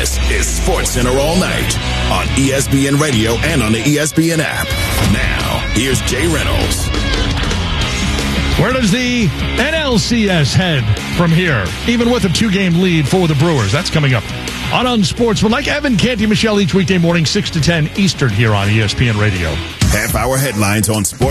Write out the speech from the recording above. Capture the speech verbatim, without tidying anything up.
This is SportsCenter All Night on E S P N Radio and on the E S P N app. Now, here's Jay Reynolds. Where does the N L C S head from here, even with a two-game lead for the Brewers? That's coming up on Unsportsmanlike. Evan Canty, Michelle, each weekday morning, six to ten Eastern here on E S P N Radio. Half-hour headlines on Sports.